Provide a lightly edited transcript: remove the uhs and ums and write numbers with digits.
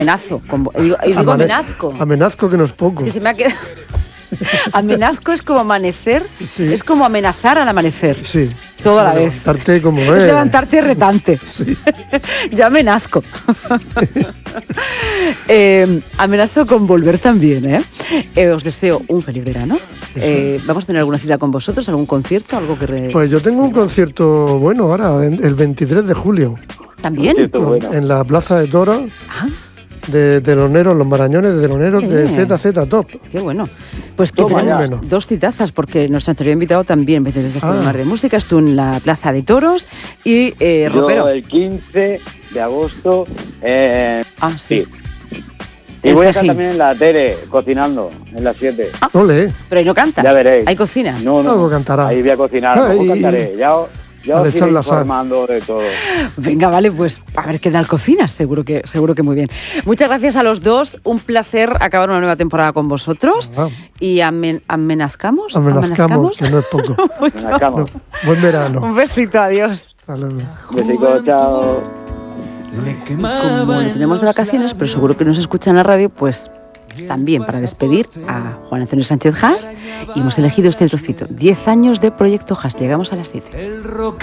Amenazo. Digo amenazco. Amenazco que no es poco. Es que se me ha quedado... Amenazco es como amanecer, Sí. es como amenazar al amanecer. Sí. Toda la vez. Levantarte como Es levantarte retante. Sí. Ya amenazco. Amenazo con volver también, ¿eh? Os deseo un feliz verano. ¿Vamos a tener alguna cita con vosotros? ¿Algún concierto? ¿Algo que Pues yo tengo un concierto bueno ahora, el 23 de julio, ¿También? Concierto bueno. en la Plaza de Toros Ah, de Teloneros, los Marañones de Teloneros de Bien. ZZ Top. qué bueno. Pues que Toma tenemos ya. 2 citazas, porque nuestro anterior invitado también, desde Ah. de música, estuvo en la Plaza de Toros y Ropero. Yo el 15 de agosto. Ah, sí. Y El voy a estar Cejín. también en la tele, cocinando, en las 7. Ole, Pero ahí no cantas. Ya veréis. Ahí cocinas. No, Algo cantará. Ahí voy a cocinar, Ay. luego cantaré. Ya os Al iré echar la sal. informando de todo. Venga, vale, pues a ver qué tal cocinas, seguro que muy bien. Muchas gracias a los dos, un placer acabar una nueva temporada con vosotros Ah. y amenazcamos. amenazcamos, que no es poco. Mucho. Acabamos. Buen verano. Un besito, adiós. Hasta luego. Besitos, chao. Como lo tenemos de vacaciones, pero seguro que nos escuchan en la radio, pues también para despedir a Juan Antonio Sánchez Haas y hemos elegido este trocito, 10 años de Proyecto Haas, llegamos a las 7.